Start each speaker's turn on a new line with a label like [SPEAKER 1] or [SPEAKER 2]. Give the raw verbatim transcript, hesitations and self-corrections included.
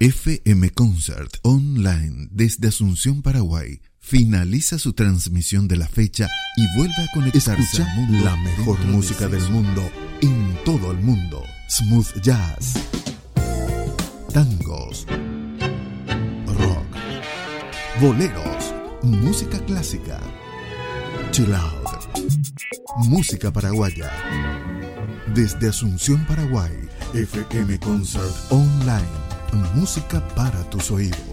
[SPEAKER 1] F M Concert Online desde Asunción, Paraguay, finaliza su transmisión de la fecha y vuelve a conectarse
[SPEAKER 2] Escucha
[SPEAKER 1] al mundo
[SPEAKER 2] la mejor música del mundo en todo el mundo. Smooth jazz,
[SPEAKER 1] tangos, rock, boleros, música clásica, chill out, música paraguaya. Desde Asunción, Paraguay, F M Concert Online, música para tus oídos.